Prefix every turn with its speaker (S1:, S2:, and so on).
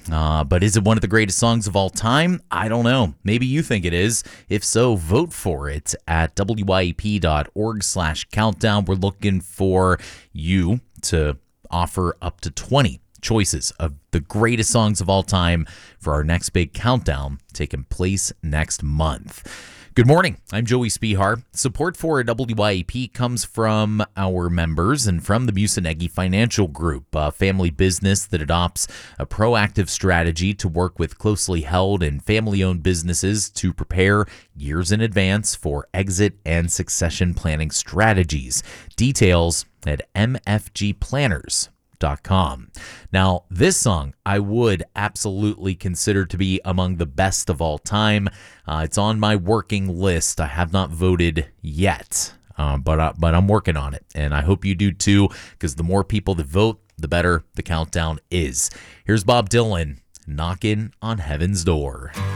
S1: But is it one of the greatest songs of all time? I don't know. Maybe you think it is. If so, vote for it at wyep.org/countdown. We're looking for you to offer up to 20 choices of the greatest songs of all time for our next big countdown taking place next month. Good morning. I'm Joey Spihar. Support for WYAP comes from our members and from the Musunegi Financial Group, a family business that adopts a proactive strategy to work with closely held and family-owned businesses to prepare years in advance for exit and succession planning strategies. Details at mfgplanners.com. Now, this song I would absolutely consider to be among the best of all time. It's on my working list. I have not voted yet, but I'm working on it, and I hope you do too, because the more people that vote, the better the countdown is. Here's Bob Dylan, Knocking on Heaven's Door.